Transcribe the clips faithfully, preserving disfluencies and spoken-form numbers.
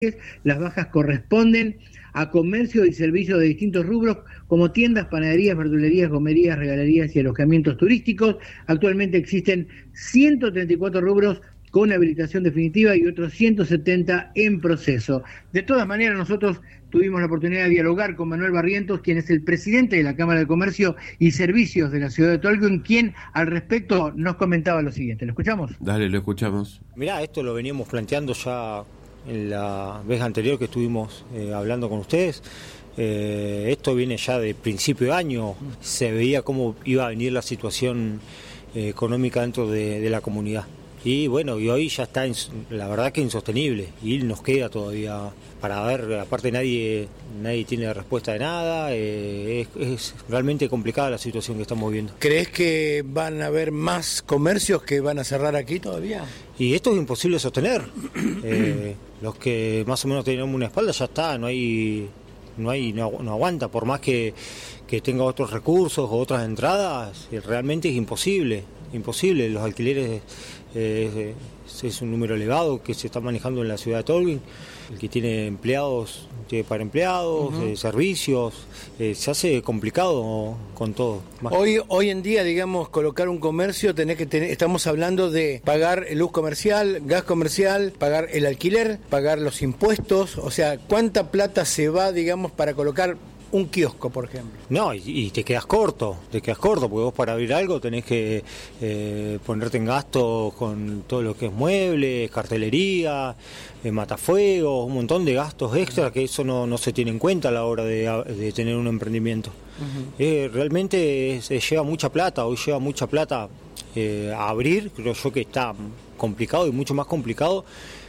Las bajas corresponden a comercio y servicios de distintos rubros como tiendas, panaderías, verdulerías, gomerías, regalerías y alojamientos turísticos. Actualmente existen ciento treinta y cuatro rubros con habilitación definitiva y otros ciento setenta en proceso. De todas maneras, nosotros tuvimos la oportunidad de dialogar con Manuel Barrientos, quien es el presidente de la Cámara de Comercio y Servicios de la ciudad de Tolwyn, quien al respecto nos comentaba lo siguiente. ¿Lo escuchamos? Dale, lo escuchamos. Mirá, esto lo veníamos planteando ya en la vez anterior que estuvimos eh, hablando con ustedes. Eh, esto viene ya de principio de año, se veía cómo iba a venir la situación eh, económica dentro de, de la comunidad. Y bueno, y hoy ya está, la verdad que insostenible, y nos queda todavía para ver, aparte nadie nadie tiene respuesta de nada, eh, es, es realmente complicada la situación que estamos viviendo. ¿Crees que van a haber más comercios que van a cerrar aquí todavía? Y esto es imposible de sostener, eh, los que más o menos tenemos una espalda ya está, no hay, no hay, no, no aguanta, por más que, que tenga otros recursos o otras entradas, realmente es imposible, imposible, los alquileres eh, es, es un número elevado que se está manejando en la ciudad de Tolwyn. El que tiene empleados, tiene para empleados, uh-huh. eh, servicios, eh, se hace complicado con todo. Más. Hoy hoy en día, digamos, colocar un comercio, tenés que tener, estamos hablando de pagar luz comercial, gas comercial, pagar el alquiler, pagar los impuestos, o sea, ¿cuánta plata se va, digamos, para colocar un kiosco, por ejemplo? No, y, y te quedas corto, te quedas corto, porque vos para abrir algo tenés que eh, ponerte en gasto con todo lo que es muebles, cartelería, eh, matafuegos, un montón de gastos extra que eso no, no se tiene en cuenta a la hora de, de tener un emprendimiento. Uh-huh. Eh, realmente se lleva mucha plata, hoy lleva mucha plata eh, a abrir, creo yo que está complicado y mucho más complicado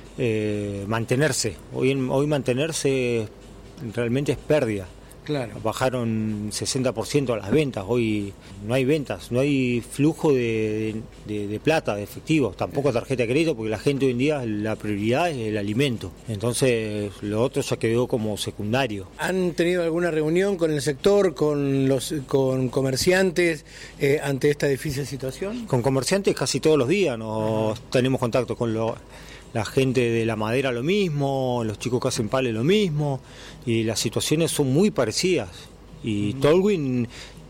eh, mantenerse. Hoy, en, hoy mantenerse realmente es pérdida. Claro. Bajaron sesenta por ciento a las ventas, hoy no hay ventas, no hay flujo de, de, de plata, de efectivo, tampoco tarjeta de crédito, porque la gente hoy en día la prioridad es el alimento, entonces lo otro ya quedó como secundario. ¿Han tenido alguna reunión con el sector, con los con comerciantes eh, ante esta difícil situación? Con comerciantes casi todos los días nos uh-huh. tenemos contacto con los... La gente de la madera lo mismo, los chicos que hacen pales lo mismo, y las situaciones son muy parecidas. Y uh-huh. Tolwyn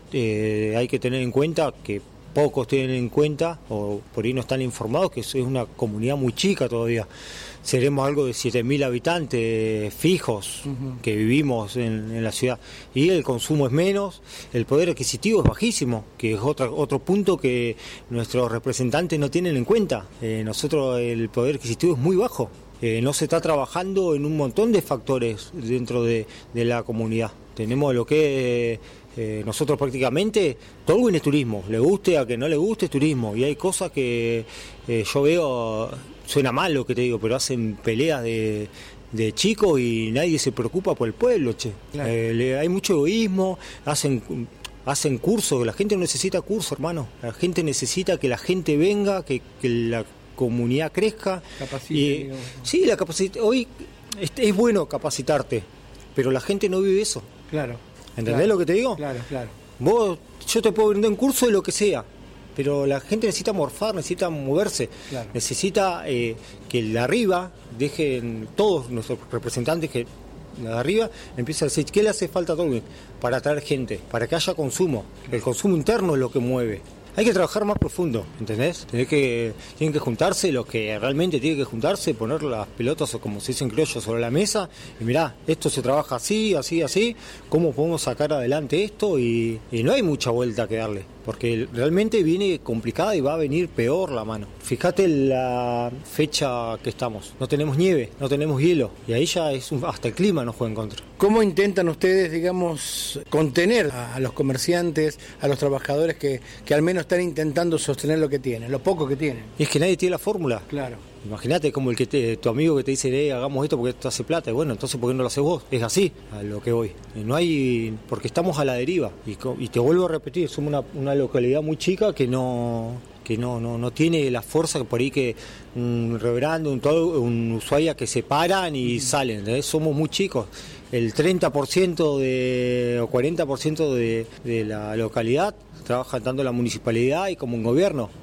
eh, hay que tener en cuenta que pocos tienen en cuenta, o por ahí no están informados, que es una comunidad muy chica todavía. Seremos algo de siete mil habitantes fijos uh-huh. que vivimos en, en la ciudad. Y el consumo es menos, el poder adquisitivo es bajísimo, que es otro, otro punto que nuestros representantes no tienen en cuenta. Eh, nosotros el poder adquisitivo es muy bajo. Eh, no se está trabajando en un montón de factores dentro de, de la comunidad. Tenemos lo que... Eh, nosotros prácticamente, Tolwyn es turismo, le guste a que no le guste es turismo, y hay cosas que eh, yo veo, suena mal lo que te digo, pero hacen peleas de, de chicos y nadie se preocupa por el pueblo, che. Claro. Eh, le, hay mucho egoísmo, hacen... hacen cursos, la gente no necesita cursos, hermano, la gente necesita que la gente venga, que, que la comunidad crezca. Capacite, y, sí, la capacite, hoy es, es bueno capacitarte, pero la gente no vive eso. Claro. ¿Entendés claro, lo que te digo? Claro, claro. Vos, yo te puedo brindar un curso de lo que sea, pero la gente necesita morfar, necesita moverse, claro. necesita eh, que de arriba dejen todos nuestros representantes que de arriba empiezan a decir qué le hace falta a Tolwyn para atraer gente, para que haya consumo. El consumo interno es lo que mueve. Hay que trabajar más profundo, ¿entendés? Tenés que, tienen que juntarse los que realmente tienen que juntarse, poner las pelotas, o como se dice en criollo, sobre la mesa, y mirá, esto se trabaja así, así, así, ¿cómo podemos sacar adelante esto? Y, y no hay mucha vuelta que darle, porque realmente viene complicada y va a venir peor la mano. Fíjate la fecha que estamos, no tenemos nieve, no tenemos hielo, y ahí ya es un, hasta el clima nos juega en contra. ¿Cómo intentan ustedes, digamos, contener a, a los comerciantes, a los trabajadores que, que al menos están intentando sostener lo que tienen, lo poco que tienen? Es que nadie tiene la fórmula. Claro. Imagínate como el que te, tu amigo que te dice, eh, hagamos esto porque esto hace plata. Y bueno, entonces ¿por qué no lo haces vos? Es así a lo que voy. No hay, porque estamos a la deriva. Y, y te vuelvo a repetir, somos una, una localidad muy chica que no que no, no, no tiene la fuerza por ahí que un reverendo, un, todo, un Ushuaia que se paran y salen. ¿eh? Somos muy chicos. El treinta por ciento de, o cuarenta por ciento de, de la localidad trabaja tanto en la municipalidad y como en gobierno.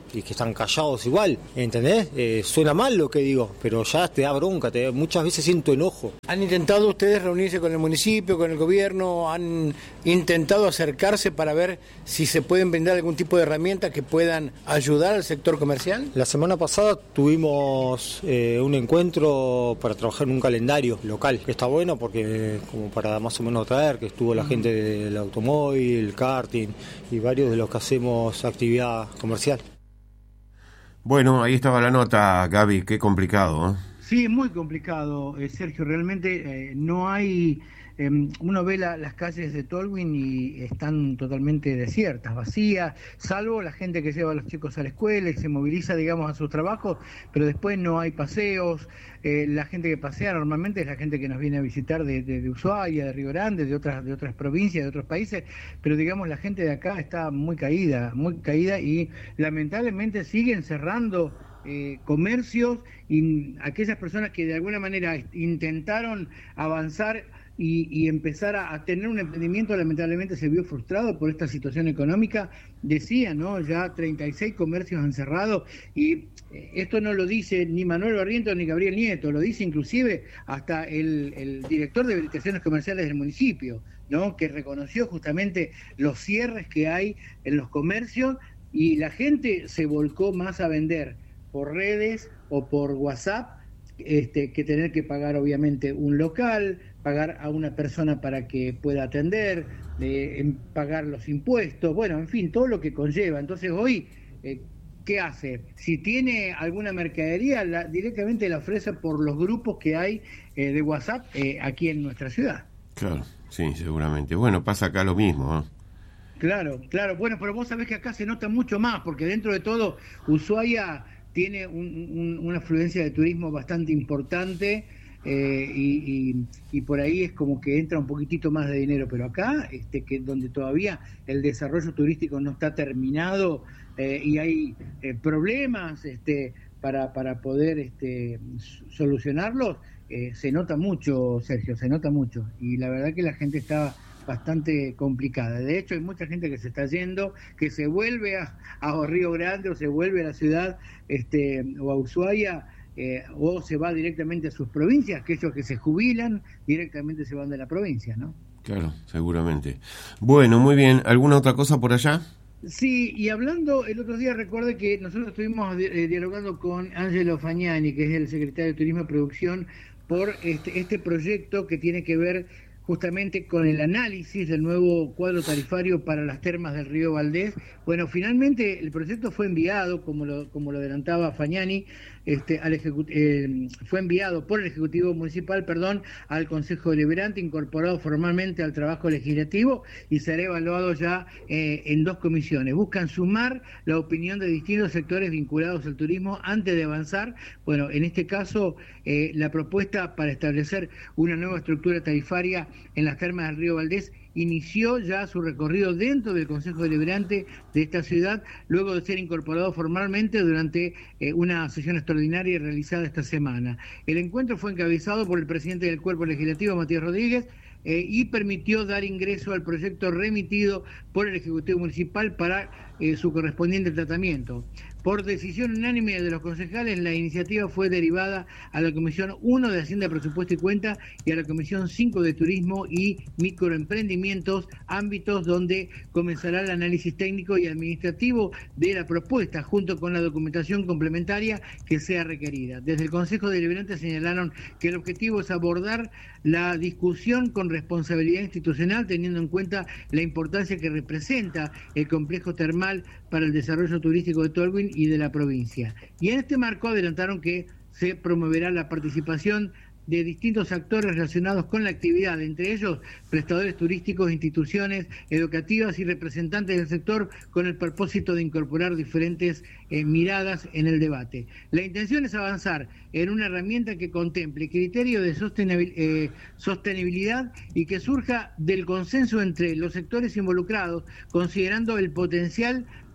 y que están callados igual, ¿entendés? Eh, suena mal lo que digo, pero ya te da bronca, te, muchas veces siento enojo. ¿Han intentado ustedes reunirse con el municipio, con el gobierno? ¿Han intentado acercarse para ver si se pueden brindar algún tipo de herramientas que puedan ayudar al sector comercial? La semana pasada tuvimos eh, un encuentro para trabajar en un calendario local, que está bueno porque como para más o menos traer, que estuvo la gente del automóvil, el karting y varios de los que hacemos actividad comercial. Bueno, ahí estaba la nota, Gaby, qué complicado, ¿eh? Sí, es muy complicado, eh, Sergio, realmente eh, no hay... Eh, uno ve la, las calles de Tolwyn y están totalmente desiertas, vacías, salvo la gente que lleva a los chicos a la escuela y se moviliza, digamos, a sus trabajos, pero después no hay paseos. Eh, la gente que pasea normalmente es la gente que nos viene a visitar de, de, de Ushuaia, de Río Grande, de otras, de otras provincias, de otros países, pero digamos la gente de acá está muy caída, muy caída y lamentablemente siguen cerrando Eh, comercios y aquellas personas que de alguna manera intentaron avanzar y, y empezar a, a tener un emprendimiento, lamentablemente se vio frustrado por esta situación económica. Decía, ¿no? Ya treinta y seis comercios han cerrado y esto no lo dice ni Manuel Barrientos ni Gabriel Nieto, lo dice inclusive hasta el, el director de habilitaciones comerciales del municipio, ¿no? Que reconoció justamente los cierres que hay en los comercios y la gente se volcó más a vender por redes o por WhatsApp, este, que tener que pagar obviamente un local, pagar a una persona para que pueda atender, eh, pagar los impuestos, bueno, en fin, todo lo que conlleva. Entonces hoy, eh, ¿qué hace? Si tiene alguna mercadería, la, directamente la ofrece por los grupos que hay eh, de WhatsApp eh, aquí en nuestra ciudad. Claro, sí, seguramente. Bueno, pasa acá lo mismo, ¿eh? Claro, claro. Bueno, pero vos sabés que acá se nota mucho más, porque dentro de todo Ushuaia tiene un, un, una afluencia de turismo bastante importante eh, y, y, y por ahí es como que entra un poquitito más de dinero, pero acá, este, que donde todavía el desarrollo turístico no está terminado eh, y hay eh, problemas este, para, para poder este, solucionarlos, eh, se nota mucho, Sergio, se nota mucho, y la verdad que la gente está bastante complicada. De hecho, hay mucha gente que se está yendo, que se vuelve a, a Río Grande o se vuelve a la ciudad este, o a Ushuaia eh, o se va directamente a sus provincias, aquellos que se jubilan directamente se van de la provincia, ¿no? Claro, seguramente. Bueno, muy bien. ¿Alguna otra cosa por allá? Sí, y hablando, el otro día recuerde que nosotros estuvimos eh, dialogando con Angelo Fagnani, que es el secretario de Turismo y Producción, por este, este proyecto que tiene que ver justamente con el análisis del nuevo cuadro tarifario para las termas del Río Valdés. Bueno, finalmente el proyecto fue enviado, como lo, como lo adelantaba Fagnani, este, al ejecu- eh, fue enviado por el Ejecutivo Municipal, perdón, al Consejo Deliberante, incorporado formalmente al trabajo legislativo y será evaluado ya eh, en dos comisiones. Buscan sumar la opinión de distintos sectores vinculados al turismo antes de avanzar. Bueno, en este caso, eh, la propuesta para establecer una nueva estructura tarifaria en las termas del Río Valdés inició ya su recorrido dentro del Consejo Deliberante de esta ciudad, luego de ser incorporado formalmente durante eh, una sesión extraordinaria realizada esta semana. El encuentro fue encabezado por el presidente del Cuerpo Legislativo, Matías Rodríguez, eh, y permitió dar ingreso al proyecto remitido por el Ejecutivo Municipal para eh, su correspondiente tratamiento. Por decisión unánime de los concejales, la iniciativa fue derivada a la Comisión uno de Hacienda, Presupuesto y Cuenta y a la Comisión cinco de Turismo y Microemprendimientos, ámbitos donde comenzará el análisis técnico y administrativo de la propuesta, junto con la documentación complementaria que sea requerida. Desde el Consejo Deliberante señalaron que el objetivo es abordar la discusión con responsabilidad institucional, teniendo en cuenta la importancia que representa el complejo termal para el desarrollo turístico de Tolwyn y de la provincia. Y en este marco adelantaron que se promoverá la participación de distintos actores relacionados con la actividad, entre ellos prestadores turísticos, instituciones educativas y representantes del sector, con el propósito de incorporar diferentes eh, miradas en el debate. La intención es avanzar en una herramienta que contemple criterio de sostenabil- eh, sostenibilidad y que surja del consenso entre los sectores involucrados, considerando el potencial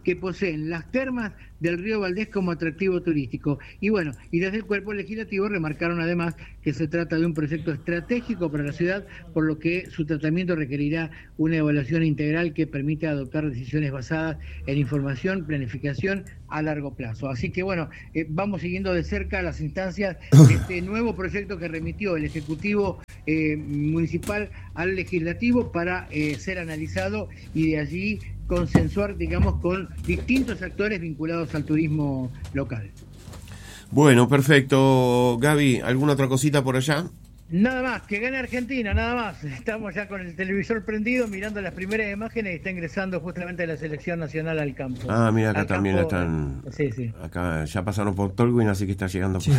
que poseen las termas del río Valdés como atractivo turístico. Y bueno, y desde el cuerpo legislativo remarcaron además que se trata de un proyecto estratégico para la ciudad, por lo que su tratamiento requerirá una evaluación integral que permita adoptar decisiones basadas en información, planificación a largo plazo. Así que bueno, eh, vamos siguiendo de cerca las instancias de este nuevo proyecto que remitió el Ejecutivo eh, Municipal al Legislativo para eh, ser analizado y de allí consensuar, digamos, con distintos actores vinculados al turismo local. Bueno, perfecto. Gaby, ¿alguna otra cosita por allá? Nada más, que gane Argentina, nada más. Estamos ya con el televisor prendido mirando las primeras imágenes y está ingresando justamente la selección nacional al campo. Ah, mira, acá al también campo, están. Sí, sí. Acá ya pasaron por Tolwyn, así que está llegando. Sí.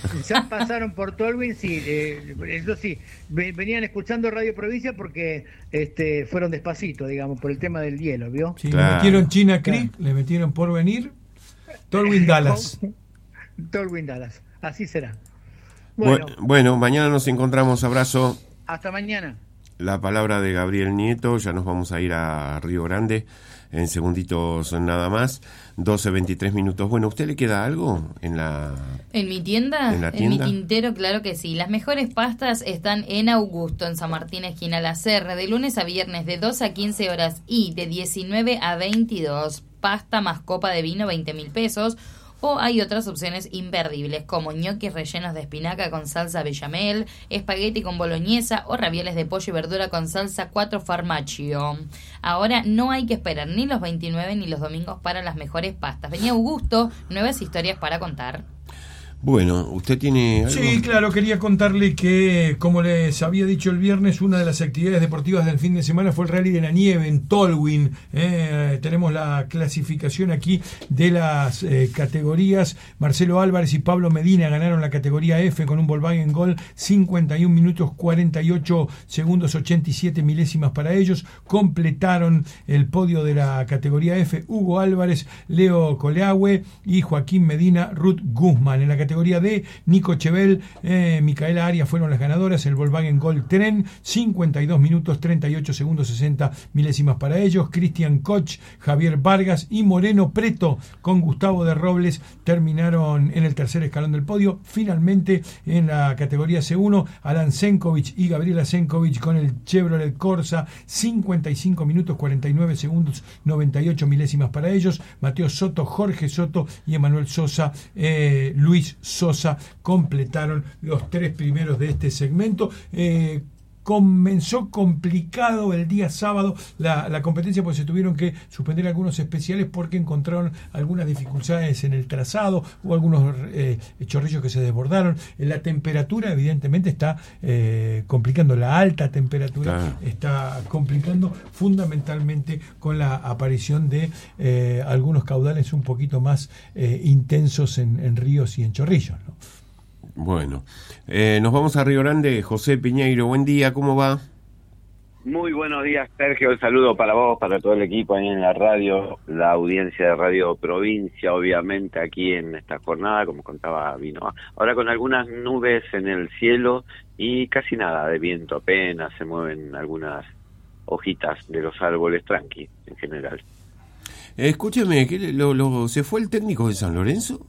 Ya pasaron por Tolwyn, sí. Eh, eso sí, venían escuchando Radio Provincia porque este, fueron despacito, digamos, por el tema del hielo, ¿vio? Sí, claro. Le metieron China Creek, claro. Le metieron Porvenir, Tolwyn Dallas. Tolwyn Dallas, así será. Bueno. bueno, mañana nos encontramos. Abrazo. Hasta mañana. La palabra de Gabriel Nieto. Ya nos vamos a ir a Río Grande en segunditos nada más. doce veintitrés minutos. Bueno, ¿a usted le queda algo en la en mi tienda? ¿En la tienda? En mi tintero, claro que sí. Las mejores pastas están en Augusto, en San Martín, esquina La Serra, de lunes a viernes de doce a quince horas y de diecinueve a veintidós. Pasta más copa de vino, veinte mil pesos. O hay otras opciones imperdibles, como ñoquis rellenos de espinaca con salsa bechamel, espagueti con boloñesa o ravioles de pollo y verdura con salsa cuatro farmacio. Ahora no hay que esperar ni los veintinueve ni los domingos para las mejores pastas. Venía Augusto, nuevas historias para contar. Bueno, ¿usted tiene algo? Sí, claro, quería contarle que, como les había dicho el viernes, una de las actividades deportivas del fin de semana fue el Rally de la Nieve en Tolwyn. Eh, tenemos la clasificación aquí de las eh, categorías. Marcelo Álvarez y Pablo Medina ganaron la categoría F con un Volkswagen Gol, cincuenta y un minutos cuarenta y ocho segundos ochenta y siete milésimas para ellos. Completaron el podio de la categoría F Hugo Álvarez, Leo Coleahue y Joaquín Medina, Ruth Guzmán. En la categoría D, Nico Chevel, eh, Micaela Arias fueron las ganadoras. El Volkswagen Gol Tren, cincuenta y dos minutos treinta y ocho segundos sesenta milésimas para ellos. Cristian Koch, Javier Vargas y Moreno Preto con Gustavo de Robles terminaron en el tercer escalón del podio. Finalmente, en la categoría C uno, Alan Senkovic y Gabriela Senkovic con el Chevrolet Corsa, cincuenta y cinco minutos cuarenta y nueve segundos noventa y ocho milésimas para ellos. Mateo Soto, Jorge Soto y Emanuel Sosa, eh, Luis Sosa completaron los tres primeros de este segmento. Eh, comenzó complicado el día sábado la, la competencia, porque se tuvieron que suspender algunos especiales porque encontraron algunas dificultades en el trazado o algunos eh, chorrillos que se desbordaron. La temperatura evidentemente está eh, complicando, la alta temperatura claro. está complicando fundamentalmente con la aparición de eh, algunos caudales un poquito más eh, intensos en, en ríos y en chorrillos, ¿no? Bueno, eh, nos vamos a Río Grande. José Piñeiro, buen día, ¿cómo va? Muy buenos días, Sergio. El saludo para vos, para todo el equipo ahí en la radio, la audiencia de Radio Provincia, obviamente aquí en esta jornada, como contaba Vino. Ahora con algunas nubes en el cielo y casi nada de viento, apenas se mueven algunas hojitas de los árboles, tranqui, en general. Eh, escúcheme, ¿qué, lo, lo, ¿se fue el técnico de San Lorenzo?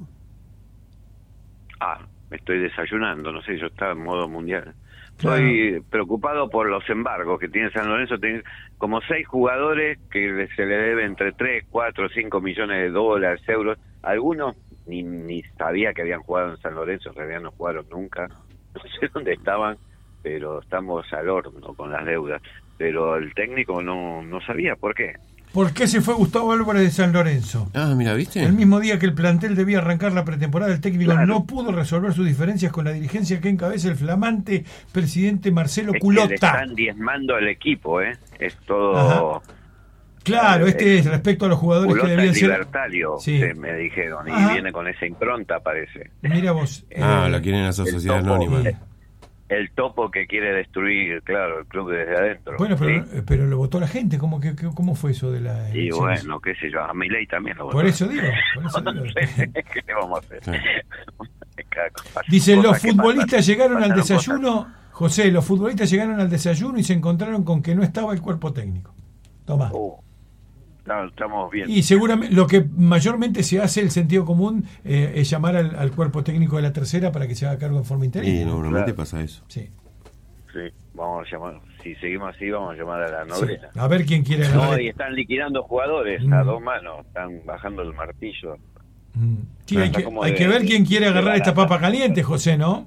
Ah, me estoy desayunando, no sé, yo estaba en modo mundial. Estoy claro. preocupado por los embargos que tiene San Lorenzo. Tiene como seis jugadores que se le deben entre tres, cuatro, cinco millones de dólares, euros. Algunos ni, ni sabía que habían jugado en San Lorenzo, en realidad no jugaron nunca. No sé dónde estaban, pero estamos al horno con las deudas. Pero el técnico no, no sabía por qué. ¿Por qué se fue Gustavo Álvarez de San Lorenzo? Ah, mira, ¿viste? El mismo día que el plantel debía arrancar la pretemporada, el técnico claro. no pudo resolver sus diferencias con la dirigencia que encabeza el flamante presidente Marcelo es Culota. Que le están diezmando al equipo, ¿eh? Es todo... Ajá. Claro, este es respecto a los jugadores Culota que debían es ser... libertario, sí. me dijeron, y Ajá. viene con esa impronta, parece. Mira vos. Ah, eh, la quieren a sociedad topo, anónima. El, el topo que quiere destruir, claro, el club desde adentro. Bueno, pero, ¿sí? pero lo votó la gente, ¿cómo, que, cómo fue eso de la Y elecciones? bueno, qué sé yo, a Milei también lo votó. Por eso digo, por eso digo. ¿Qué le vamos a hacer? Sí. Dice, los futbolistas llegaron al desayuno, cosas. José, los futbolistas llegaron al desayuno y se encontraron con que no estaba el cuerpo técnico. Tomá. Uh, estamos bien. Y seguramente lo que mayormente se hace, el sentido común, eh, es llamar al, al cuerpo técnico de la tercera para que se haga cargo en forma interina. Y normalmente claro. pasa eso. Sí. Sí, vamos a llamar, si seguimos así, vamos a llamar a la novena. Sí. A ver quién quiere ganar. No, y están liquidando jugadores mm. a dos manos, están bajando el martillo. Mm. Sí, hay, que, hay de, que ver quién quiere agarrar esta papa caliente, José, ¿no?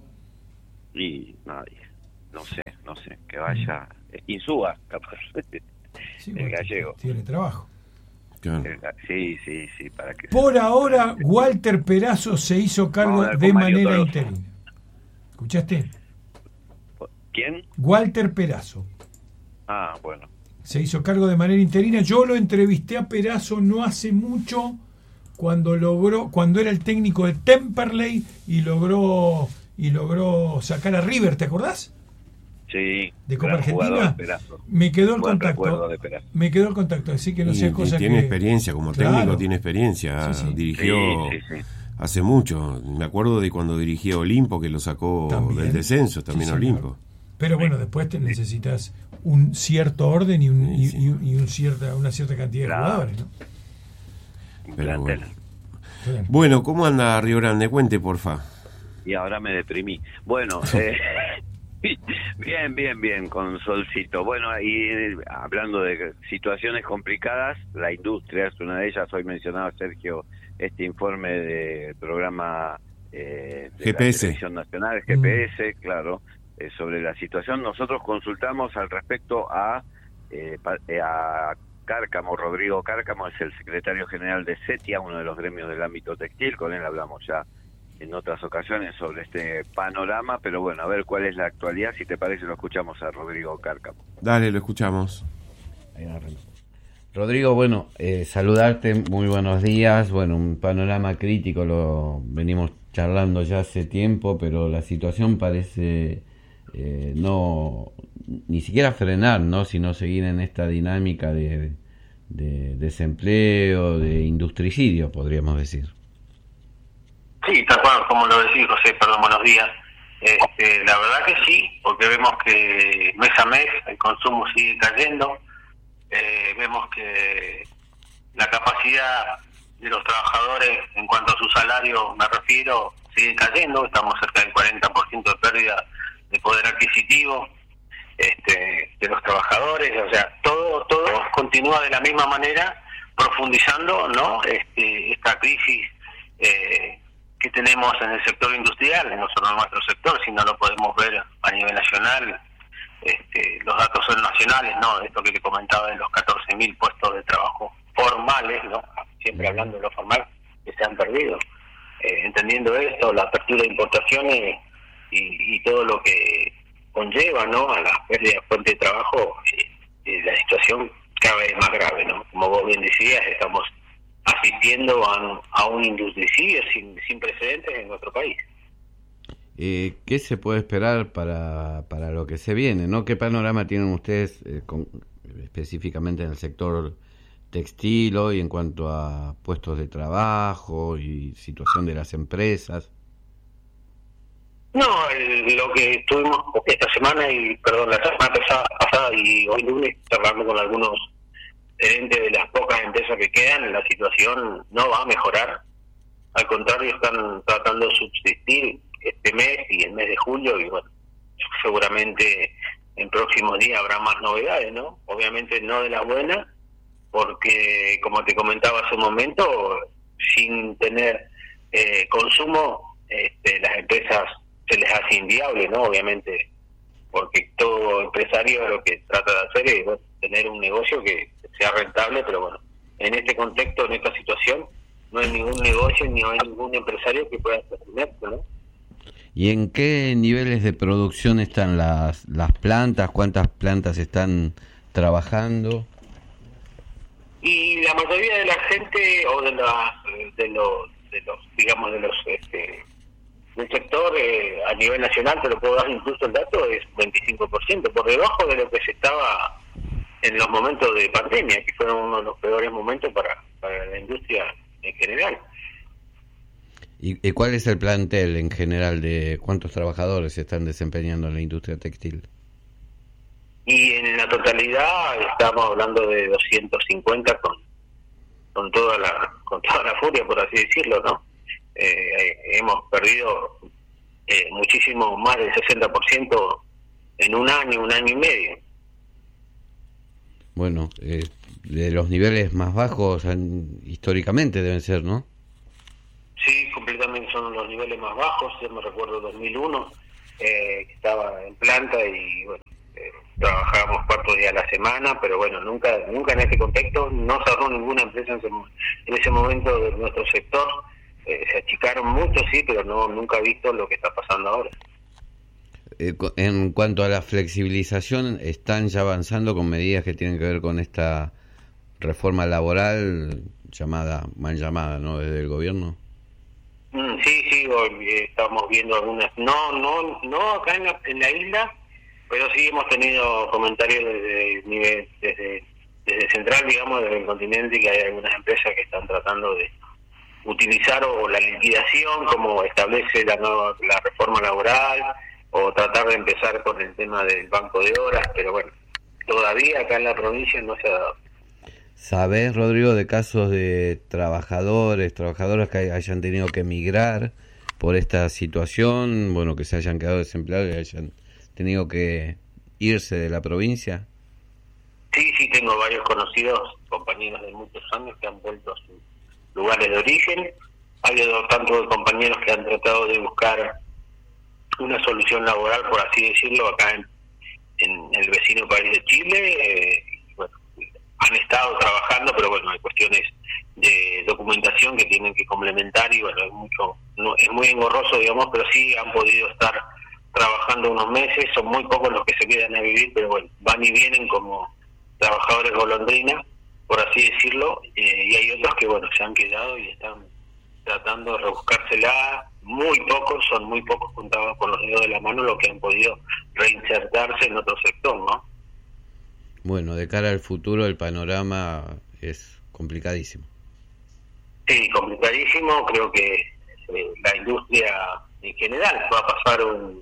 Y nadie, no sé, no sé, que vaya, mm. Insúa, capaz, sí, el bueno, gallego. Tiene trabajo. Claro. Sí, sí, sí, para que... Por ahora, Walter Perazo se hizo cargo de manera interina. ¿Escuchaste? ¿Quién? Walter Perazo. Ah, bueno. Se hizo cargo de manera interina. Yo lo entrevisté a Perazo no hace mucho, cuando logró, cuando era el técnico de Temperley y logró y logró sacar a River, ¿te acordás? Sí. De Copa Argentina. Me quedó el Buen contacto. Me quedó el contacto, así que no sé cosas que... Tiene experiencia como claro. técnico, tiene experiencia. Sí, sí. Dirigió sí, sí, sí. hace mucho. Me acuerdo de cuando dirigía Olimpo, que lo sacó también. Del descenso, también sí, Olimpo. Pero bueno, después te necesitas un cierto orden y, un, sí, sí. y, y un cierta, una cierta cantidad claro. de jugadores, ¿no? Pero bueno. Bueno, ¿cómo anda Río Grande? Cuente, porfa. Y ahora me deprimí. Bueno, eh, bien, bien, bien, con solcito. Bueno, y eh, hablando de situaciones complicadas, la industria es una de ellas. Hoy mencionaba Sergio este informe del programa eh, de G P S. La Televisión Nacional, G P S, mm. claro, eh, sobre la situación. Nosotros consultamos al respecto a, eh, a Cárcamo, Rodrigo Cárcamo, es el secretario general de CETIA, uno de los gremios del ámbito textil. Con él hablamos ya en otras ocasiones sobre este panorama, pero bueno, a ver cuál es la actualidad. Si te parece, lo escuchamos a Rodrigo Cárcamo. Dale, lo escuchamos. Rodrigo, bueno, eh, saludarte, muy buenos días. Bueno, un panorama crítico, lo venimos charlando ya hace tiempo, pero la situación parece eh, no ni siquiera frenar, ¿no? Sino seguir en esta dinámica de, de desempleo, de industricidio, podríamos decir. Sí, tal cual, como lo decís, José, perdón, buenos días. Este, la verdad que sí, porque vemos que mes a mes el consumo sigue cayendo, eh, vemos que la capacidad de los trabajadores en cuanto a su salario, me refiero, sigue cayendo, estamos cerca del cuarenta por ciento de pérdida de poder adquisitivo este, de los trabajadores, o sea, todo todo continúa de la misma manera, profundizando, ¿no? Este, esta crisis eh, que tenemos en el sector industrial, no solo en nuestro sector, sino lo podemos ver a nivel nacional. Este, los datos son nacionales, ¿no? Esto que te comentaba de los catorce mil puestos de trabajo formales, ¿no? Siempre hablando de lo formal, que se han perdido. Eh, entendiendo esto, la apertura de importaciones y, y todo lo que conlleva, ¿no? A la pérdida de fuente de trabajo, eh, eh, la situación cada vez más grave, ¿no? Como vos bien decías, estamos asistiendo a, a un industricidio sin, sin precedentes en nuestro país. Eh, ¿Qué se puede esperar para, para lo que se viene, ¿no? ¿Qué panorama tienen ustedes eh, con, específicamente en el sector textil hoy en cuanto a puestos de trabajo y situación de las empresas? No, el, lo que estuvimos esta semana y perdón la semana pasada, pasada y hoy lunes hablando con algunos gerentes de las pocas empresas que quedan, la situación no va a mejorar, al contrario están tratando de subsistir este mes y el mes de julio y bueno, seguramente en próximos días habrá más novedades, ¿no? Obviamente no de las buenas, porque como te comentaba hace un momento, sin tener eh, consumo, este, las empresas se les hace inviable, ¿no? Obviamente, porque todo empresario lo que trata de hacer es bueno, tener un negocio que sea rentable, pero bueno, en este contexto, en esta situación, no hay ningún negocio ni hay ningún empresario que pueda sostenerse, ¿no? ¿Y en qué niveles de producción están las las plantas? ¿Cuántas plantas están trabajando? Y la mayoría de la gente o de la, de los de los digamos de los este del sector eh, a nivel nacional, te lo puedo dar incluso el dato, es veinticinco por ciento, por debajo de lo que se estaba en los momentos de pandemia, que fueron uno de los peores momentos para, para la industria en general. ¿Y, ¿Y cuál es el plantel en general de cuántos trabajadores se están desempeñando en la industria textil? Y en la totalidad estamos hablando de doscientos cincuenta con con toda la con toda la furia, por así decirlo, ¿no? Eh, hemos perdido eh, muchísimo más del sesenta por ciento en un año, un año y medio. Bueno, eh, de los niveles más bajos han, históricamente deben ser, ¿no? Sí, completamente son los niveles más bajos. Yo me recuerdo dos mil uno, eh, que estaba en planta y bueno, eh, trabajábamos cuatro días a la semana, pero bueno, nunca nunca en este contexto no cerró ninguna empresa en ese, en ese momento de nuestro sector. Eh, se achicaron mucho, sí, pero no nunca he visto lo que está pasando ahora. Eh, en cuanto a la flexibilización, ¿están ya avanzando con medidas que tienen que ver con esta reforma laboral llamada, mal llamada, ¿no?, desde el gobierno? Mm, sí, sí, hoy, eh, estamos viendo algunas, no no no acá en la, en la isla, pero sí hemos tenido comentarios desde el nivel, desde, desde central, digamos, desde el continente, que hay algunas empresas que están tratando de utilizar o la liquidación como establece la nueva, la reforma laboral, o tratar de empezar con el tema del banco de horas, pero bueno, todavía acá en la provincia no se ha dado. ¿Sabés, Rodrigo, de casos de trabajadores, trabajadoras que hayan tenido que emigrar por esta situación, bueno, que se hayan quedado desempleados y hayan tenido que irse de la provincia? Sí, sí, tengo varios conocidos, compañeros de muchos años que han vuelto a sus lugares de origen. Ha habido tantos compañeros que han tratado de buscar una solución laboral, por así decirlo, acá en, en el vecino país de Chile. Eh, bueno, han estado trabajando, pero bueno, hay cuestiones de documentación que tienen que complementar y bueno, es mucho, no, es muy engorroso, digamos, pero sí han podido estar trabajando unos meses. Son muy pocos los que se quedan a vivir, pero bueno, van y vienen como trabajadores golondrina, por así decirlo, eh, y hay otros que bueno, se han quedado y están tratando de rebuscársela. Muy pocos, son muy pocos, contados con los dedos de la mano, los que han podido reinsertarse en otro sector, ¿no? Bueno, de cara al futuro el panorama es complicadísimo. Sí, complicadísimo. Creo que eh, la industria en general va a pasar un,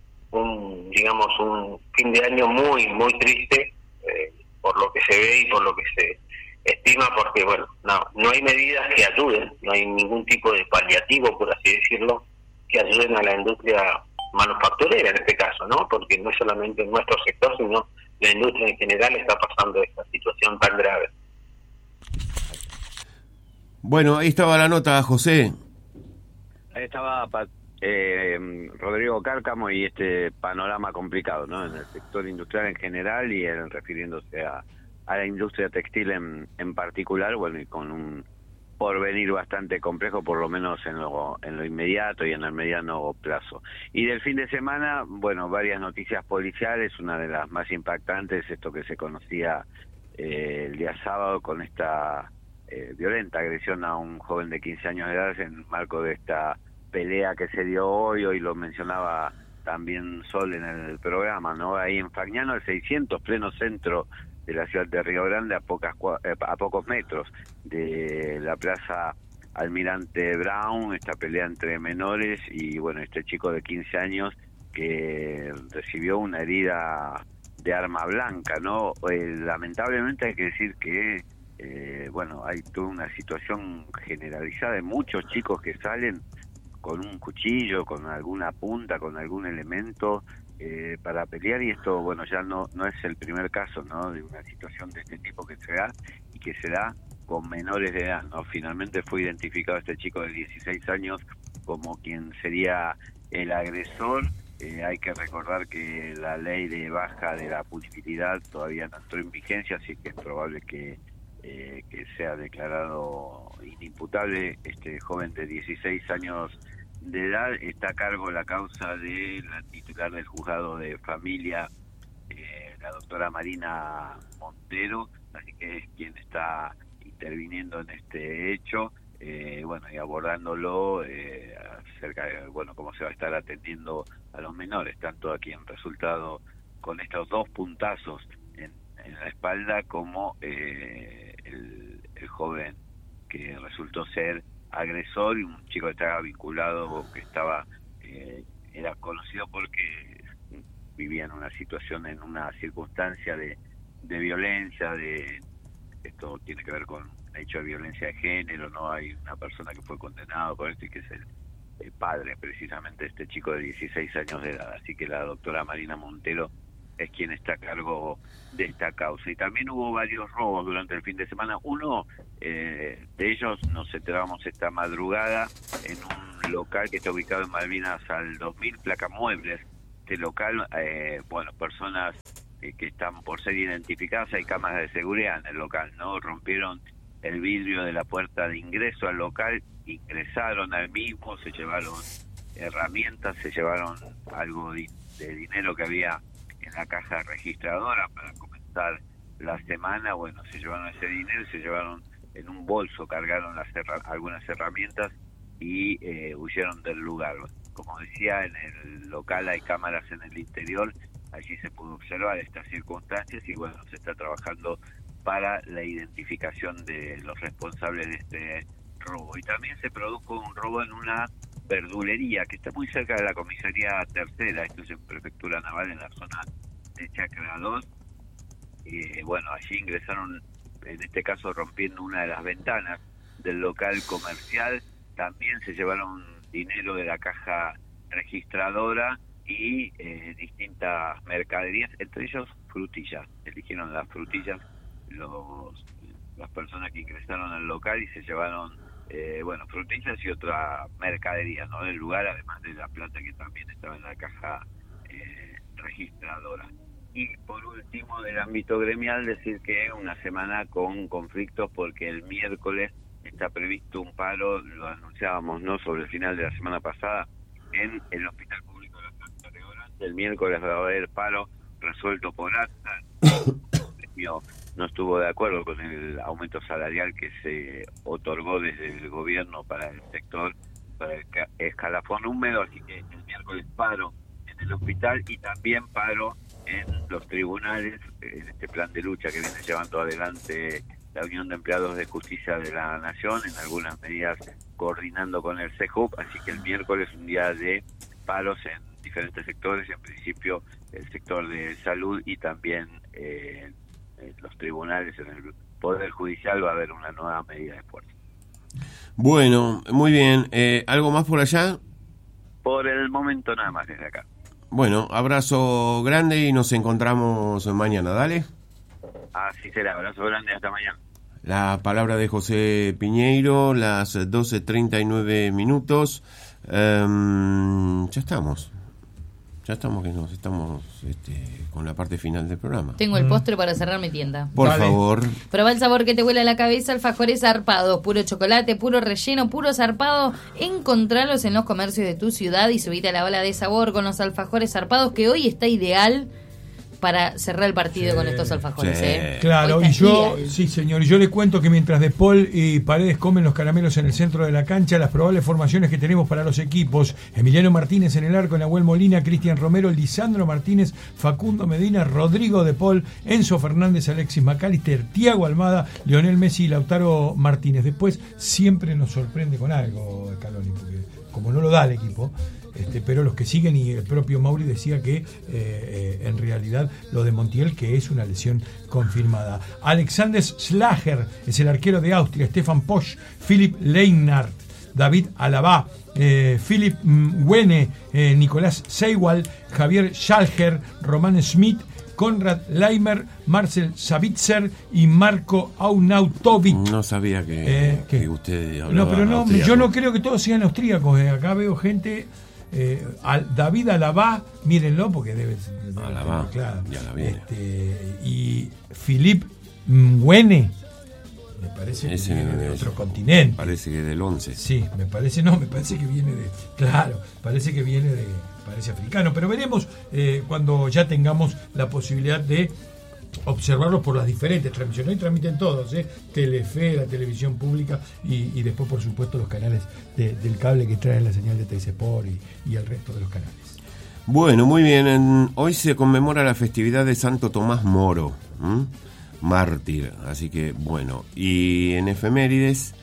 un digamos, un fin de año muy, muy triste, eh, por lo que se ve y por lo que se estima, porque bueno, no, no hay medidas que ayuden, no hay ningún tipo de paliativo, por así decirlo, que ayuden a la industria manufacturera en este caso, ¿no? Porque no es solamente en nuestro sector, sino la industria en general está pasando esta situación tan grave. Bueno, ahí estaba la nota, José. Ahí estaba eh, Rodrigo Cárcamo y este panorama complicado, ¿no?, en el sector industrial en general y él refiriéndose a a la industria textil en, en particular, bueno, y con un porvenir bastante complejo, por lo menos en lo, en lo inmediato y en el mediano plazo. Y del fin de semana, bueno, varias noticias policiales, una de las más impactantes, esto que se conocía eh, el día sábado con esta eh, violenta agresión a un joven de quince años de edad en el marco de esta pelea que se dio hoy, hoy lo mencionaba también Sol en el programa, ¿no? Ahí en Fagnano, el seiscientos, pleno centro de la ciudad de Río Grande, a pocas a pocos metros de la plaza Almirante Brown, esta pelea entre menores y bueno, este chico de quince años que recibió una herida de arma blanca, ¿no? Eh, lamentablemente hay que decir que eh, bueno, hay toda una situación generalizada de muchos chicos que salen con un cuchillo, con alguna punta, con algún elemento Eh, para pelear, y esto, bueno, ya no no es el primer caso, ¿no?, de una situación de este tipo que se da y que se da con menores de edad, ¿no? Finalmente fue identificado este chico de dieciséis años como quien sería el agresor. Eh, hay que recordar que la ley de baja de la punibilidad todavía no entró en vigencia, así que es probable que, eh, que sea declarado inimputable este joven de dieciséis años de edad. Está a cargo la causa de la titular del juzgado de familia, eh, la doctora Marina Montero, así que es quien está interviniendo en este hecho, eh, bueno, y abordándolo eh, acerca de, bueno, cómo se va a estar atendiendo a los menores, tanto a quien resultado con estos dos puntazos en, en la espalda, como eh, el, el joven que resultó ser agresor, y un chico que estaba vinculado, que estaba eh, era conocido porque vivía en una situación, en una circunstancia de, de violencia, de esto tiene que ver con hecho de violencia de género, no hay una persona que fue condenada por esto y que es el, el padre precisamente de este chico de dieciséis años de edad. Así que la doctora Marina Montero es quien está a cargo de esta causa. Y también hubo varios robos durante el fin de semana. Uno eh, de ellos nos enteramos esta madrugada en un local que está ubicado en Malvinas al dos mil, Placa Muebles. Este local, eh, bueno, personas eh, que están por ser identificadas, hay cámaras de seguridad en el local, ¿no? Rompieron el vidrio de la puerta de ingreso al local, ingresaron al mismo, se llevaron herramientas, se llevaron algo de, de dinero que había en la caja registradora para comenzar la semana. Bueno, se llevaron ese dinero, se llevaron en un bolso, cargaron las herra- algunas herramientas y eh, huyeron del lugar. Como decía, en el local hay cámaras en el interior, allí se pudo observar estas circunstancias y bueno, se está trabajando para la identificación de los responsables de este robo. Y también se produjo un robo en una verdulería que está muy cerca de la comisaría tercera, esto es en Prefectura Naval, en la zona de Chacra dos. Eh, bueno, allí ingresaron, en este caso rompiendo una de las ventanas del local comercial, también se llevaron dinero de la caja registradora y eh, distintas mercaderías, entre ellos frutillas. Eligieron las frutillas los las personas que ingresaron al local y se llevaron eh, bueno, frutillas y otra mercadería, ¿no?, del lugar, además de la plata que también estaba en la caja eh, registradora. Y por último, del ámbito gremial, decir que una semana con conflictos, porque el miércoles está previsto un paro, lo anunciábamos, ¿no?, sobre el final de la semana pasada, en el Hospital Público de la Santa Gregoria. El miércoles va a haber paro resuelto por acta. No estuvo de acuerdo con el aumento salarial que se otorgó desde el gobierno para el sector, para el escalafón húmedo, así que el miércoles paro en el hospital y también paro en los tribunales, en este plan de lucha que viene llevando adelante la Unión de Empleados de Justicia de la Nación, en algunas medidas coordinando con el C E J U P, así que el miércoles es un día de paros en diferentes sectores, en principio el sector de salud y también eh, los tribunales, en el Poder Judicial va a haber una nueva medida de fuerza. Bueno, muy bien. Eh, ¿Algo más por allá? Por el momento nada más desde acá. Bueno, abrazo grande y nos encontramos mañana, dale. Así será, abrazo grande, hasta mañana. La palabra de José Piñeiro, las doce treinta y nueve minutos. Um, ya estamos. Ya estamos que nos estamos este, con la parte final del programa. Tengo el postre para cerrar mi tienda. Por Dale. favor. Probá el sabor que te vuela la cabeza, alfajores zarpados, puro chocolate, puro relleno, puro zarpado. Encontralos en los comercios de tu ciudad y subite a la ola de sabor con los alfajores zarpados, que hoy está ideal para cerrar el partido Sí. con estos alfajores. Sí. ¿eh? Claro, Hoy y está yo, ideal. sí señor, y yo le cuento que mientras De Paul y Paredes comen los caramelos en el centro de la cancha, las probables formaciones que tenemos para los equipos: Emiliano Martínez en el arco, Nahuel Molina, Cristian Romero, Lisandro Martínez, Facundo Medina, Rodrigo De Paul, Enzo Fernández, Alexis McAllister, Thiago Almada, Lionel Messi y Lautaro Martínez. Después siempre nos sorprende con algo, Scaloni, porque como no lo da el equipo, Este, pero los que siguen, y el propio Mauri decía que eh, eh, en realidad lo de Montiel, que es una lesión confirmada. Alexander Schlager es el arquero de Austria, Stefan Posch, Philipp Leinart, David Alaba, eh, Philipp Wene, eh, Nicolás Seiwald, Javier Schalger, Roman Schmidt, Konrad Leimer, Marcel Savitzer y Marco Aunautovic. No sabía que, Eh, que ¿qué? usted hablaba No, pero no, austríaco. yo no creo que todos sean austríacos. eh. Acá veo gente. Eh, al, David Alaba, mírenlo porque debe ser. Alaba, claro. ya la viene. Este, y Philipp Mwene, me parece que Ese viene de es- otro continente. Parece que del once. Sí, me parece, no, me parece que viene de. Claro, parece que viene de. Parece africano, pero veremos eh, cuando ya tengamos la posibilidad de observarlos por las diferentes transmisiones. Hoy transmiten todos, ¿eh? Telefe, la televisión pública y, y después, por supuesto, los canales de, del cable que traen la señal de Teis Sport y, y el resto de los canales. Bueno, muy bien. En- hoy se conmemora la festividad de Santo Tomás Moro, ¿m? mártir. Así que, bueno. Y en efemérides,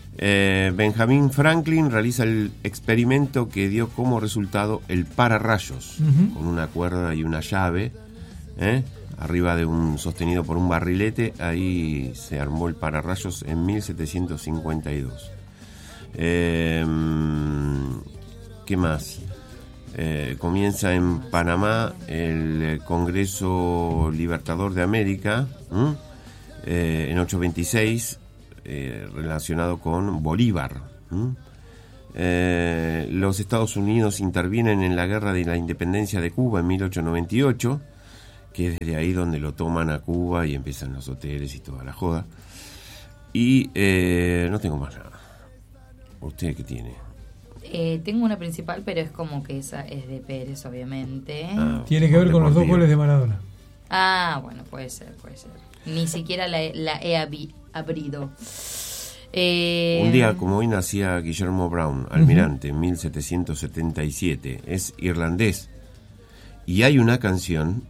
eh, Benjamin Franklin realiza el experimento que dio como resultado el pararrayos, Ujú. con una cuerda y una llave, ¿eh? arriba de un sostenido por un barrilete. Ahí se armó el pararrayos en mil setecientos cincuenta y dos. Eh, ¿Qué más? Eh, comienza en Panamá el Congreso Libertador de América, ¿m? Eh, en ochocientos veintiséis, eh, relacionado con Bolívar. ¿m? Eh, los Estados Unidos intervienen en la Guerra de la Independencia de Cuba en mil ochocientos noventa y ocho, que es desde ahí donde lo toman a Cuba y empiezan los hoteles y toda la joda. Y eh, no tengo más nada. ¿Usted qué tiene? Eh, tengo una principal, pero es como que esa es de Pérez, obviamente. Ah, tiene que ver con los dos goles de Maradona. Ah, bueno, puede ser, puede ser. Ni siquiera la, la he abi- abrido. Eh... Un día como hoy nacía Guillermo Brown, almirante, en uh-huh. mil setecientos setenta y siete. Es irlandés. Y hay una canción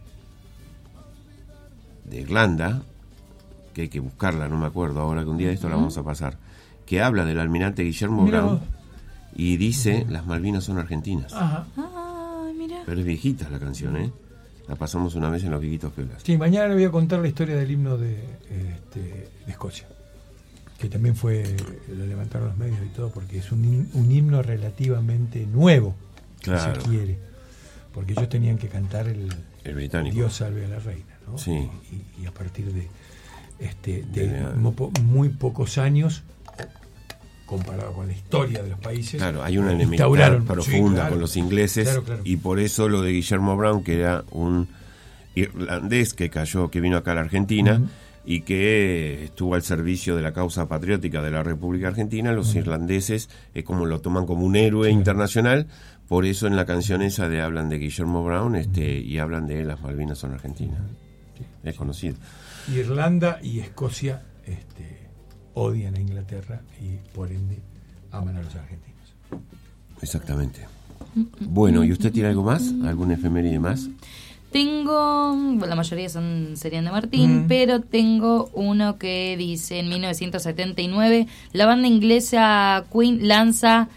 de Irlanda, que hay que buscarla, no me acuerdo ahora, que un día de esto uh-huh. la vamos a pasar, que habla del almirante Guillermo Mirá. Brown y dice, uh-huh. las Malvinas son argentinas. Ajá. Ah, mira. Pero es viejita la canción, ¿eh? La pasamos una vez en Los Viejitos Piolas. Sí, mañana le voy a contar la historia del himno de, este, de Escocia, que también fue, lo levantaron los medios y todo, porque es un, un himno relativamente nuevo, claro. si se quiere, porque ellos tenían que cantar el, el británico. Dios salve a la reina, ¿no? Sí. Y, y a partir de, este, de, de muy, muy pocos años, comparado con la historia de los países, claro, hay una enemistad profunda sí, claro, con los ingleses, claro, claro. Y por eso lo de Guillermo Brown, que era un irlandés que cayó, que vino acá a la Argentina, uh-huh. y que estuvo al servicio de la causa patriótica de la República Argentina, los uh-huh. irlandeses eh, como lo toman como un héroe sí. internacional. Por eso en la canción esa de hablan de Guillermo Brown, este, uh-huh. y hablan de las Malvinas son argentinas. Sí, es sí. conocido. Irlanda y Escocia este, odian a Inglaterra y por ende aman a los argentinos. Exactamente. Bueno, ¿y usted tiene algo más? ¿Algún efeméride más? Tengo, bueno, la mayoría son serían de Martín, mm. pero tengo uno que dice en mil novecientos setenta y nueve la banda inglesa Queen lanza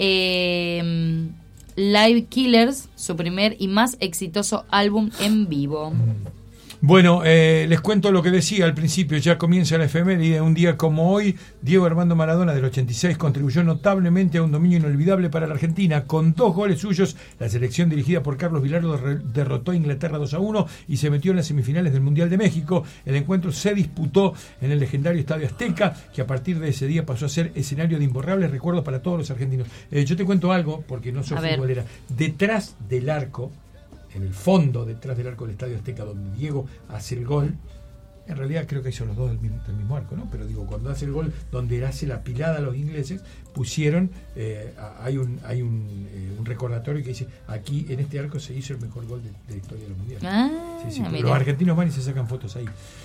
eh, Live Killers, su primer y más exitoso álbum en vivo. Mm. Bueno, eh, les cuento lo que decía al principio, ya comienza la efeméride. Un día como hoy, Diego Armando Maradona, del ochenta y seis, contribuyó notablemente a un dominio inolvidable para la Argentina. Con dos goles suyos, la selección dirigida por Carlos Vilardo re- derrotó a Inglaterra dos a uno y se metió en las semifinales del Mundial de México. El encuentro se disputó en el legendario Estadio Azteca, que a partir de ese día pasó a ser escenario de imborrables recuerdos para todos los argentinos. Eh, yo te cuento algo, porque no soy futbolera. Detrás del arco, en el fondo, detrás del arco del Estadio Azteca, donde Diego hace el gol, en realidad creo que son los dos del mismo, del mismo arco, ¿no? Pero digo, cuando hace el gol, donde hace la pilada a los ingleses, pusieron, eh, hay un hay un, eh, un recordatorio que dice, aquí en este arco se hizo el mejor gol de, de la historia de los mundiales. Ah, sí, sí, los argentinos van y se sacan fotos ahí.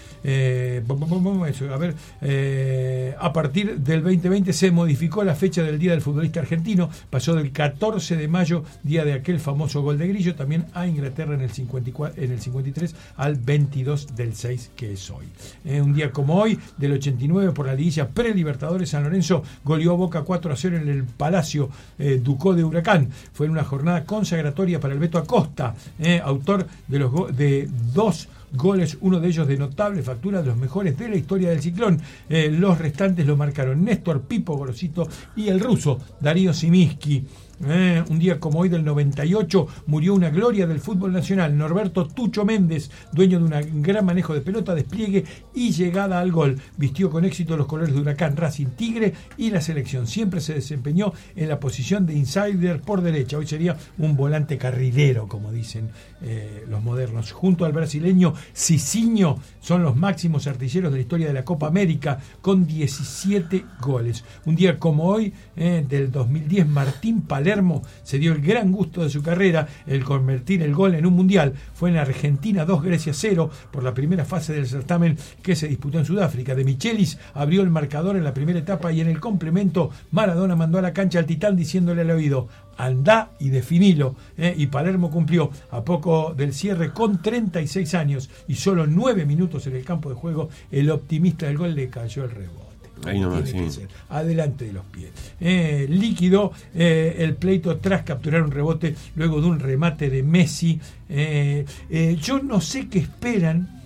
Eh, eso, a ver, eh, a partir del veinte veinte se modificó la fecha del Día del Futbolista Argentino, pasó del catorce de mayo, día de aquel famoso gol de Grillo, también a Inglaterra en el cincuenta y cuatro, en el cincuenta y tres, al veintidós del seis, que es hoy. Eh, un día como hoy, del ochenta y nueve, por la liguilla pre-Libertadores, San Lorenzo goleó a Boca cuatro a cero en el Palacio eh, Ducó de Huracán. Fue en una jornada consagratoria para el Beto Acosta, eh, autor de los go- de dos goles, uno de ellos de notable factura, de los mejores de la historia del Ciclón. Eh, los restantes lo marcaron Néstor Pipo Gorosito y el ruso Darío Simiski. Eh, un día como hoy del noventa y ocho murió una gloria del fútbol nacional, Norberto Tucho Méndez, dueño de un gran manejo de pelota, despliegue y llegada al gol. Vistió con éxito los colores de Huracán, Racing, Tigre y la selección. Siempre se desempeñó en la posición de insider por derecha. Hoy sería un volante carrilero, como dicen eh, los modernos. Junto al brasileño Cicinho, son los máximos artilleros de la historia de la Copa América, con diecisiete goles. Un día como hoy, eh, del dos mil diez, Martín Palermo se dio el gran gusto de su carrera, el convertir el gol en un mundial. Fue en Argentina dos, Grecia cero, por la primera fase del certamen que se disputó en Sudáfrica. De Michelis abrió el marcador en la primera etapa y en el complemento Maradona mandó a la cancha al titán diciéndole al oído: andá y definilo, ¿eh? Y Palermo cumplió a poco del cierre con treinta y seis años y solo nueve minutos en el campo de juego. El optimista del gol le cayó el rebote. Ahí nomás, sí. Adelante de los pies. Eh, líquido eh, el pleito tras capturar un rebote luego de un remate de Messi. Eh, eh, yo no sé qué esperan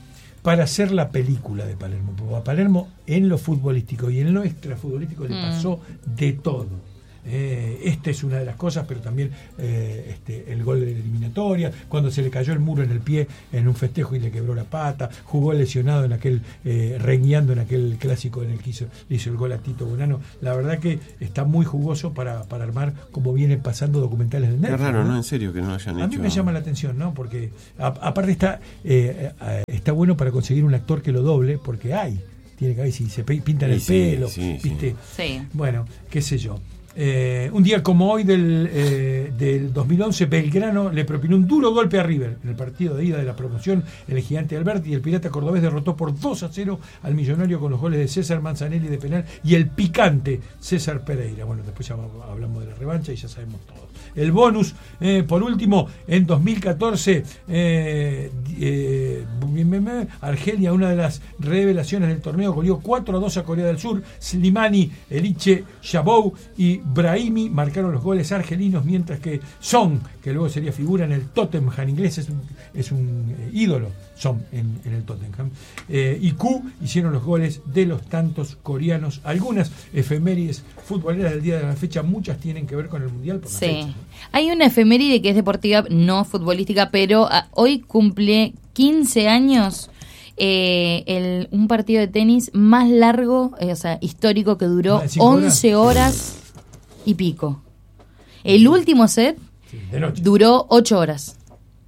para hacer la película de Palermo. Porque a Palermo, en lo futbolístico y en lo extrafutbolístico, le pasó de todo. Eh, esta es una de las cosas, pero también eh, este, el gol de la eliminatoria, cuando se le cayó el muro en el pie en un festejo y le quebró la pata, jugó lesionado en aquel, eh, rengueando en aquel clásico en el que hizo, hizo el gol a Tito Bonano. La verdad que está muy jugoso para, para armar, como vienen pasando documentales de Netflix. Es raro, ¿no? ¿no? En serio que no hayan A hecho... mí me llama la atención, ¿no? Porque a, aparte está, eh, eh, está bueno para conseguir un actor que lo doble, porque hay, tiene que haber, si se pintan el sí, pelo, sí, ¿viste? Sí. Bueno, qué sé yo. Eh, un día como hoy del, eh, del dos mil once, Belgrano le propinó un duro golpe a River en el partido de ida de la promoción en el Gigante Alberti, y el Pirata Cordobés derrotó por dos a cero al Millonario con los goles de César Manzanelli de penal y el picante César Pereira. Bueno, después ya hablamos de la revancha y ya sabemos todo. El bonus, eh, por último, en dos mil catorce, eh, eh, Argelia, una de las revelaciones del torneo, goleó cuatro a dos a Corea del Sur. Slimani, Eliche, Shabou y Brahimi marcaron los goles argelinos, mientras que Son, que luego sería figura en el Tottenham inglés, es un, es un eh, ídolo, Son, en, en el Tottenham, eh, y Q hicieron los goles de los tantos coreanos. Algunas efemérides futboleras del día de la fecha, muchas tienen que ver con el Mundial por la sí. fecha, ¿no? Hay una efeméride que es deportiva, no futbolística, pero a, hoy cumple quince años eh, el, un partido de tenis más largo, eh, o sea, histórico, que duró once horas y pico. El último set sí, de noche. Duró ocho horas.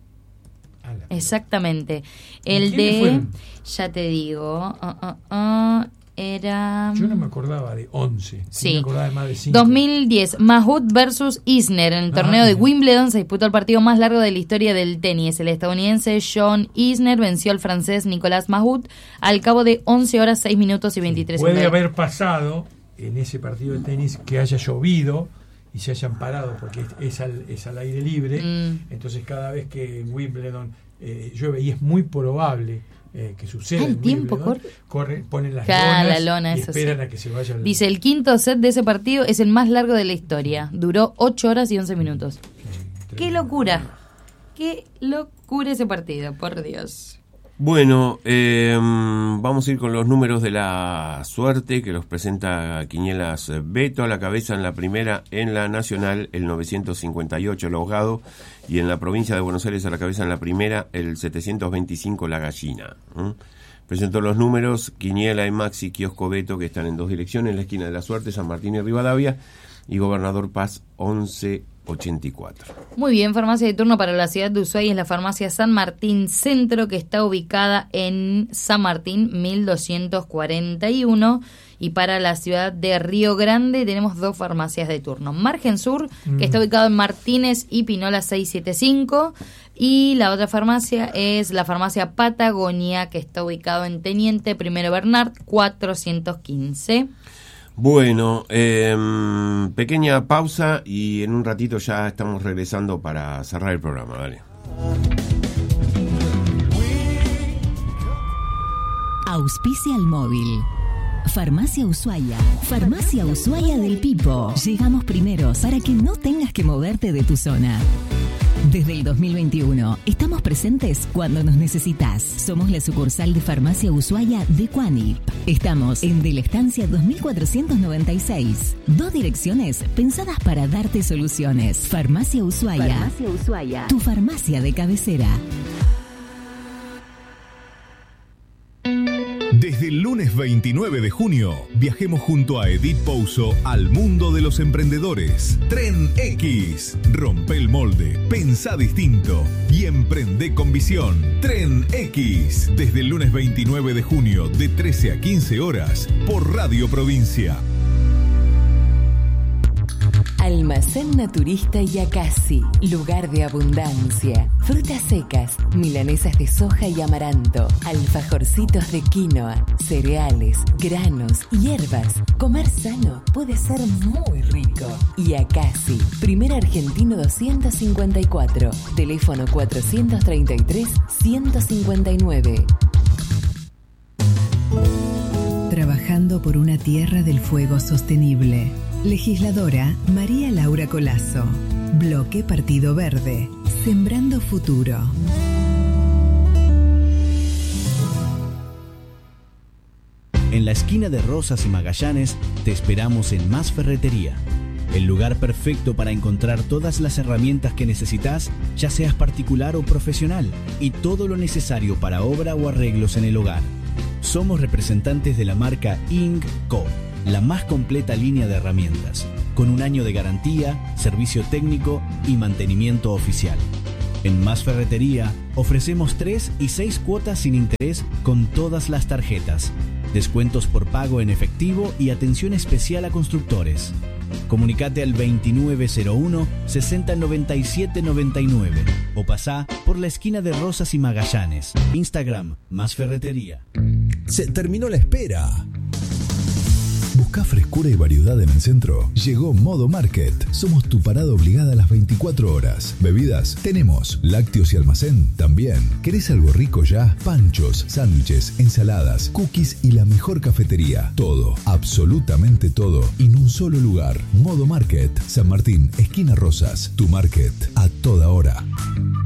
Exactamente. El de, ya te digo, uh, uh, uh, era... Yo no me acordaba de once, sí. Me acordaba de más de cinco. dos mil diez, Mahut versus Isner. En el torneo ah, de Wimbledon se disputó el partido más largo de la historia del tenis. El estadounidense John Isner venció al francés Nicolas Mahut al cabo de once horas, seis minutos y veintitrés segundos. Puede haber pasado en ese partido de tenis que haya llovido y se hayan parado porque es al, es al aire libre. Mm. Entonces cada vez que en Wimbledon eh, llueve, y es muy probable eh, que suceda, el tiempo corre, corre, ponen las Cada lonas la lona, y eso esperan sí. a que se vaya el... Dice, el quinto set de ese partido es el más largo de la historia. Duró ocho horas y once minutos. Sí, ¡qué locura! ¡Qué locura ese partido, por Dios! Bueno, eh, vamos a ir con los números de la suerte que los presenta Quinielas Beto. A la cabeza en la primera, en la nacional, el novecientos cincuenta y ocho, el ahogado, y en la provincia de Buenos Aires a la cabeza en la primera, el setecientos veinticinco, la gallina. ¿Mm? Presento los números: Quiniela y Maxi Kiosco Beto, que están en dos direcciones, en la esquina de la suerte, San Martín y Rivadavia, y Gobernador Paz once ochenta y cuatro. Muy bien, farmacia de turno para la ciudad de Ushuaia es la farmacia San Martín Centro, que está ubicada en San Martín mil doscientos cuarenta y uno, y para la ciudad de Río Grande tenemos dos farmacias de turno: Margen Sur, mm. que está ubicado en Martínez y Pinola seiscientos setenta y cinco, y la otra farmacia es la farmacia Patagonia, que está ubicado en Teniente Primero Bernard cuatrocientos quince. Bueno, eh, pequeña pausa y en un ratito ya estamos regresando para cerrar el programa, dale. Auspicia al móvil. Farmacia Ushuaia. Farmacia Ushuaia del Pipo. Llegamos primeros para que no tengas que moverte de tu zona. Desde el dos mil veintiuno, estamos presentes cuando nos necesitas. Somos la sucursal de Farmacia Ushuaia de Cuanip. Estamos en De la Estancia dos mil cuatrocientos noventa y seis. Dos direcciones pensadas para darte soluciones. Farmacia Ushuaia. Farmacia Ushuaia. Tu farmacia de cabecera. Desde el lunes veintinueve de junio, viajemos junto a Edith Pouso al mundo de los emprendedores. Tren X. Rompe el molde, pensá distinto y emprende con visión. Tren X. Desde el lunes veintinueve de junio, de trece a quince horas, por Radio Provincia. Almacén Naturista Yacasi, lugar de abundancia. Frutas secas, milanesas de soja y amaranto, alfajorcitos de quinoa, cereales, granos, hierbas. Comer sano puede ser muy rico. Yacasi, primer argentino doscientos cincuenta y cuatro, teléfono cuatrocientos treinta y tres, ciento cincuenta y nueve. Trabajando por una tierra del fuego sostenible. Legisladora María Laura Colazo. Bloque Partido Verde. Sembrando futuro. la esquina de Rosas y Magallanes, te esperamos en Más Ferretería. El lugar perfecto para encontrar todas las herramientas que necesitas, ya seas particular o profesional, y todo lo necesario para obra o arreglos en el hogar. Somos representantes de la marca Ingco, la más completa línea de herramientas, con un año de garantía, servicio técnico y mantenimiento oficial. En Más Ferretería ofrecemos tres y seis cuotas sin interés con todas las tarjetas, descuentos por pago en efectivo y atención especial a constructores. Comunicate al veintinueve cero uno, sesenta noventa y siete noventa y nueve o pasá por la esquina de Rosas y Magallanes. Instagram, Más Ferretería. Se terminó la espera. ¿Buscá frescura y variedad en el centro? Llegó Modo Market. Somos tu parada obligada a las veinticuatro horas. Bebidas, tenemos. Lácteos y almacén, también. ¿Querés algo rico ya? Panchos, sándwiches, ensaladas, cookies y la mejor cafetería. Todo, absolutamente todo, en un solo lugar. Modo Market. San Martín, esquina Rosas. Tu market, a toda hora.